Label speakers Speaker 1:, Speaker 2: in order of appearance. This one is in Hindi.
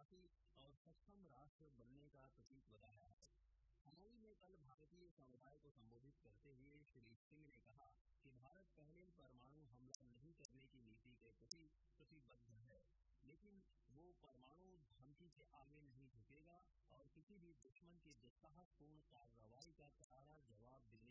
Speaker 1: बहुशक्ति और सक्षम राष्ट्र बनने का प्रतीक बताया है। हनोई में कल भारतीय समुदाय को संबोधित करते हुए श्री सिंह ने कहा कि भारत पहले परमाणु हमला नहीं करने की नीति के प्रति प्रतिबद्ध है, लेकिन वो परमाणु धमकी के आगे नहीं झुकेगा और किसी भी दुश्मन की दुस्साहसपूर्ण कार्रवाई का करारा जवाब देने